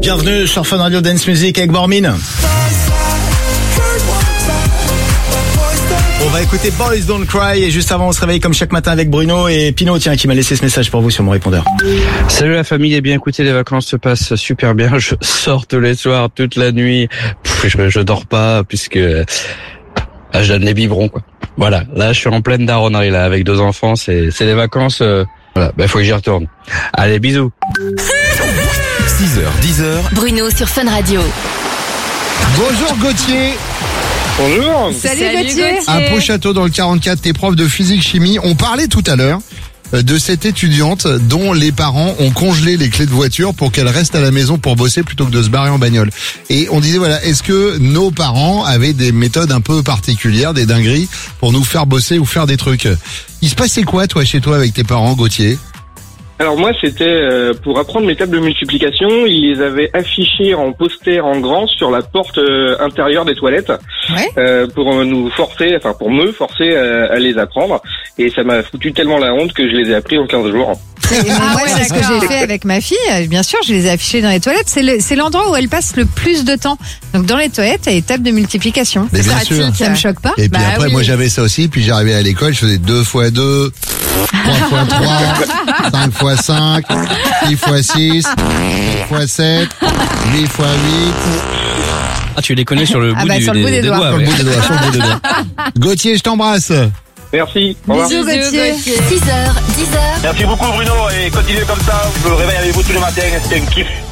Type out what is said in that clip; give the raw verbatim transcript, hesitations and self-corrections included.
Bienvenue sur Fun Radio Dance Music avec Bormin. On va écouter Boys Don't Cry et juste avant on se réveille comme chaque matin avec Bruno et Pino, tiens, qui m'a laissé ce message pour vous sur mon répondeur. Salut la famille, et bien écoutez, les vacances se passent super bien. Je sors tous les soirs, toute la nuit. Pff, je, je dors pas puisque là, je donne les biberons, quoi. Voilà, là je suis en pleine daronnerie là avec deux enfants, c'est c'est les vacances. Euh, voilà, ben faut que j'y retourne. Allez, bisous. six heures, dix heures. Bruno sur Fun Radio. Bonjour Gauthier. Bonjour. Salut, Salut Gauthier. Gauthier. À Pau-Château dans le quarante-quatre, t'es prof de physique-chimie. On parlait tout à l'heure de cette étudiante dont les parents ont congelé les clés de voiture pour qu'elle reste à la maison pour bosser plutôt que de se barrer en bagnole. Et on disait voilà, est-ce que nos parents avaient des méthodes un peu particulières, des dingueries pour nous faire bosser ou faire des trucs? Il se passait quoi toi chez toi avec tes parents, Gauthier? Alors moi, c'était euh, pour apprendre mes tables de multiplication. Ils les avaient affichées en poster en grand sur la porte euh, intérieure des toilettes, Ouais. euh, pour nous forcer, enfin pour me forcer à, à les apprendre. Et ça m'a foutu tellement la honte que je les ai appris en quinze jours. Et moi, Ah ouais, c'est ce que d'accord. j'ai fait avec ma fille. Bien sûr, je les ai affichés dans les toilettes. C'est le, c'est l'endroit où elle passe le plus de temps. Donc, dans les toilettes, il y a les tables de multiplication. Mais bien pratique. sûr. Ça me choque pas? Et puis Bah après, oui. moi j'avais ça aussi, puis j'arrivais à l'école, je faisais deux fois deux, trois fois trois, cinq fois cinq, six fois six, sept fois sept, huit fois huit, Ah, tu les connais sur le bout, Ah bah, du, sur le bout des doigts. sur le ouais. bout des doigts, sur le bout des doigts. Gauthier, je t'embrasse. Merci. Au revoir. Bisous, Gauthier. six heures, dix heures. Merci beaucoup Bruno et continuez comme ça, je me réveille avec vous tous les matins, c'est un kiff.